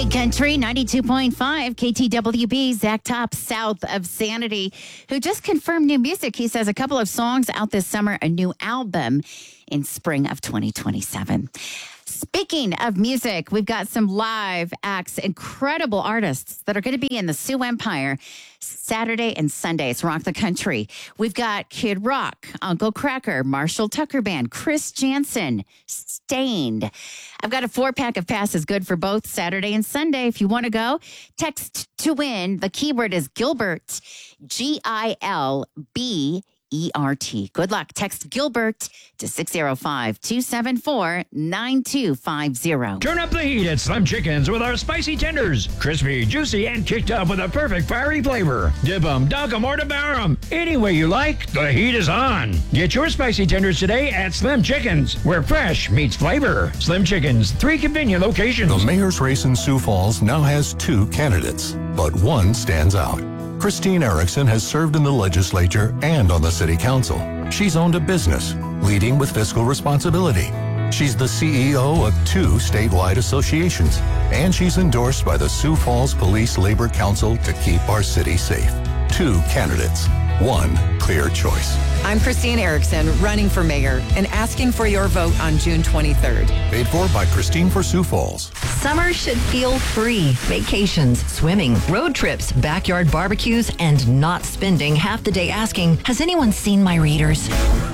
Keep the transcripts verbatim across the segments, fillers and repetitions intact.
Big Country ninety-two point five K T W B. Zach Top, south of Sanity, who just confirmed new music. He says a couple of songs out this summer, a new album in spring of twenty twenty-seven. Speaking of music, we've got some live acts, incredible artists that are going to be in the Sioux Empire Saturday and Sundays. Rock the Country. We've got Kid Rock, Uncle Cracker, Marshall Tucker Band, Chris Jansen, Stained. I've got a four-pack of passes good for both Saturday and Sunday. If you want to go, text to win. The keyword is Gilbert, G I L B E R T. Good luck. Text Gilbert to six oh five, two seven four, nine two five zero. Turn up the heat at Slim Chickens with our spicy tenders. Crispy, juicy, and kicked up with a perfect fiery flavor. Dip them, dunk them, or devour them. Any way you like, the heat is on. Get your spicy tenders today at Slim Chickens, where fresh meets flavor. Slim Chickens, three convenient locations. The mayor's race in Sioux Falls now has two candidates, but one stands out. Christine Erickson has served in the legislature and on the city council. She's owned a business, leading with fiscal responsibility. She's the C E O of two statewide associations, and she's endorsed by the Sioux Falls Police Labor Council to keep our city safe. Two candidates, one clear choice. I'm Christine Erickson, running for mayor and asking for your vote on June twenty-third. Paid for by Christine for Sioux Falls. Summer should feel free. Vacations, swimming, road trips, backyard barbecues, and not spending half the day asking, has anyone seen my readers?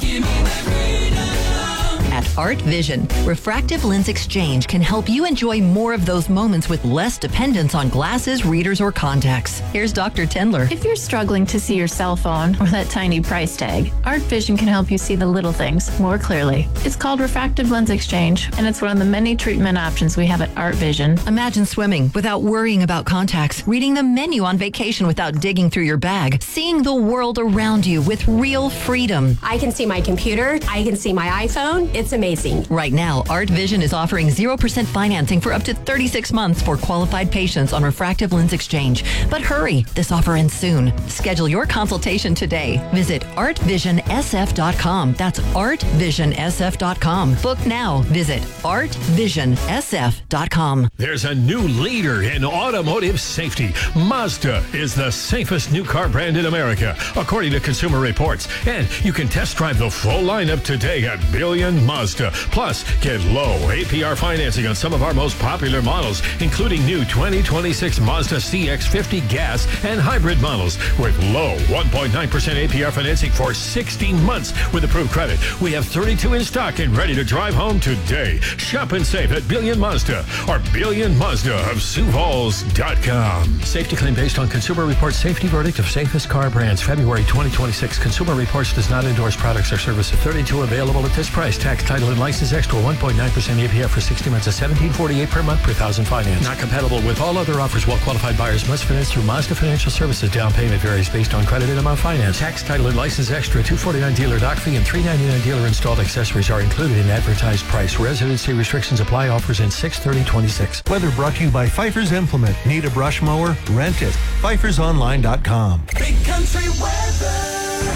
At Art Vision, Refractive Lens Exchange can help you enjoy more of those moments with less dependence on glasses, readers, or contacts. Here's Doctor Tendler. If you're struggling to see your cell phone or that tiny price tag, Art Vision can help you see the little things more clearly. It's called Refractive Lens Exchange, and it's one of the many treatment options we have at Art Vision. Imagine swimming without worrying about contacts, reading the menu on vacation without digging through your bag, seeing the world around you with real freedom. I can see my computer. I can see my iPhone. It's amazing. Right now, Art Vision is offering zero percent financing for up to thirty-six months for qualified patients on refractive lens exchange. But hurry, this offer ends soon. Schedule your consultation today. Visit art vision s f dot com. That's art vision s f dot com. Book now. Visit art vision s f dot com. There's a new leader in automotive safety. Mazda is the safest new car brand in America, according to Consumer Reports. And you can test drive the full lineup today at Billion Mazda. Plus, get low A P R financing on some of our most popular models, including new twenty twenty-six Mazda C X fifty gas and hybrid models with low one point nine percent A P R financing for sixteen months with approved credit. We have thirty-two in stock and ready to drive home today. Shop and save at Billion Mazda or Billion Mazda of Sioux Falls dot com. Safety claim based on Consumer Reports safety verdict of safest car brands, February twenty twenty-six. Consumer Reports does not endorse products or services. thirty-two available at this price. Tax, title, and license extra one point nine percent A P R for sixty months of seventeen forty-eight per month per thousand finance. Not compatible with all other offers. Well qualified buyers must finance through Mazda Financial Services. Down payment varies based on credit and amount finance. Tax, title, and license extra. two forty-nine dealer dock fee and three ninety-nine dealer installed accessories are included in advertised price. Residency restrictions apply. Offers in six thirty twenty-six. Weather brought to you by Pfeiffer's Implement. Need a brush mower? Rent it. Pfeifers Online dot com. Big Country weather.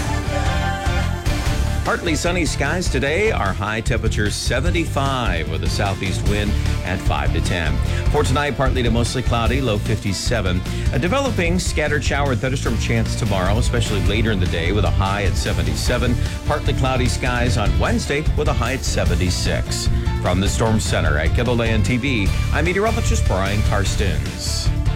Partly sunny skies today. Our high temperature seventy-five with a southeast wind at five to ten. For tonight, partly to mostly cloudy, low fifty-seven. A developing scattered shower and thunderstorm chance tomorrow, especially later in the day with a high at seventy-seven. Partly cloudy skies on Wednesday with a high at seventy-six. From the Storm Center at KELOLAND T V, I'm meteorologist Brian Karstens.